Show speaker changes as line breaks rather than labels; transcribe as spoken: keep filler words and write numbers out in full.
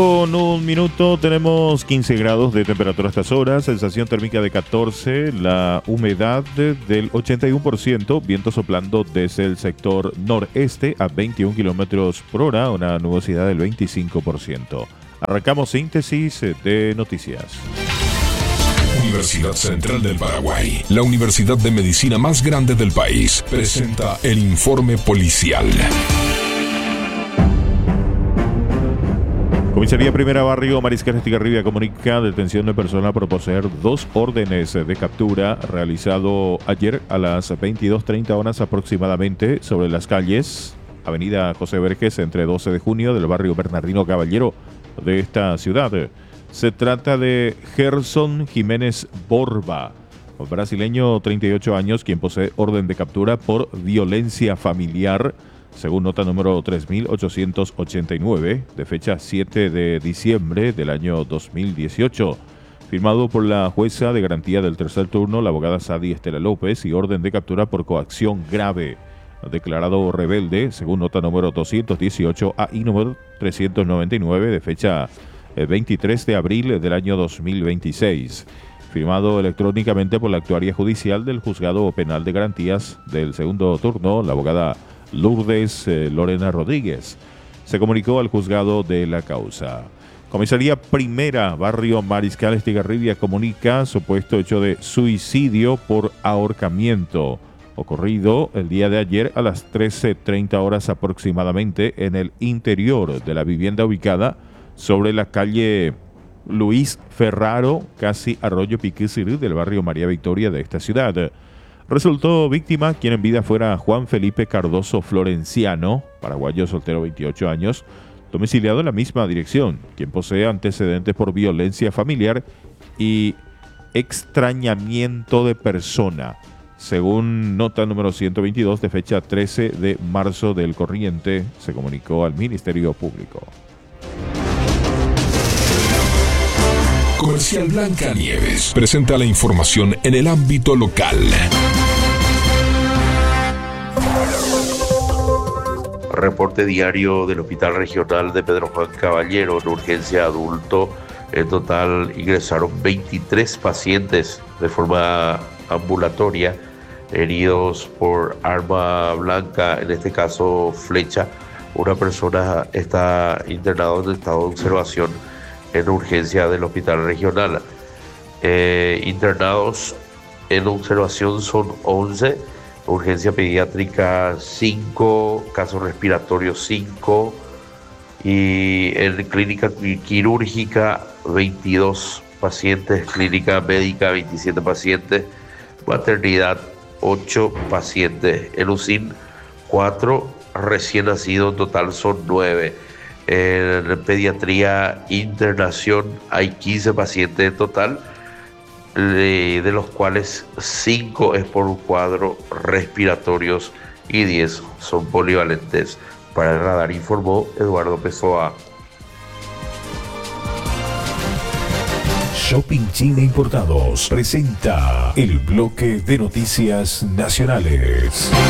Con un minuto tenemos quince grados de temperatura a estas horas, sensación térmica de catorce, la humedad del ochenta y uno por ciento, viento soplando desde el sector noreste a veintiún kilómetros por hora, una nubosidad del veinticinco por ciento. Arrancamos síntesis de noticias.
Universidad Central del Paraguay, la universidad de medicina más grande del país, presenta el informe policial.
Comisaría Primera Barrio Mariscal Estigarribia comunica detención de persona por poseer dos órdenes de captura realizado ayer a las veintidós treinta horas aproximadamente sobre las calles Avenida José Verges entre doce de junio del barrio Bernardino Caballero de esta ciudad. Se trata de Gerson Jiménez Borba, brasileño, treinta y ocho años, quien posee orden de captura por violencia familiar, según nota número tres mil ochocientos ochenta y nueve, de fecha siete de diciembre del año dos mil dieciocho, firmado por la jueza de garantía del tercer turno, la abogada Sadi Estela López, y orden de captura por coacción grave, declarado rebelde, según nota número doscientos dieciocho A I número trescientos noventa y nueve, de fecha veintitrés de abril del año dos mil veintiséis, firmado electrónicamente por la actuaria judicial del Juzgado Penal de Garantías del segundo turno, la abogada Lourdes eh, Lorena Rodríguez. Se comunicó al juzgado de la causa. Comisaría Primera Barrio Mariscal Estigarribia comunica supuesto hecho de suicidio por ahorcamiento ocurrido el día de ayer a las trece treinta horas aproximadamente en el interior de la vivienda ubicada sobre la calle Luis Ferraro, casi Arroyo Piquicirí del barrio María Victoria de esta ciudad. Resultó víctima quien en vida fuera Juan Felipe Cardoso Florenciano, paraguayo soltero, veintiocho años, domiciliado en la misma dirección, quien posee antecedentes por violencia familiar y extrañamiento de persona, según nota número ciento veintidós de fecha trece de marzo del corriente, se comunicó al Ministerio Público.
Comercial Blanca Nieves presenta la información en el ámbito local.
Reporte diario del Hospital Regional de Pedro Juan Caballero en urgencia adulto. En total ingresaron veintitrés pacientes de forma ambulatoria heridos por arma blanca, en este caso flecha. Una persona está internada en estado de observación en urgencia del Hospital Regional. Eh, internados en observación son once, urgencia pediátrica cinco, casos respiratorios cinco y en clínica quirúrgica veintidós pacientes, clínica médica veintisiete pacientes, maternidad ocho pacientes, en U C I N cuatro, recién nacidos, en total son nueve. En pediatría internación hay quince pacientes en total, de los cuales cinco es por un cuadro respiratorios y diez son polivalentes. Para el radar informó Eduardo Pessoa.
Shopping China Importados presenta el bloque de noticias nacionales.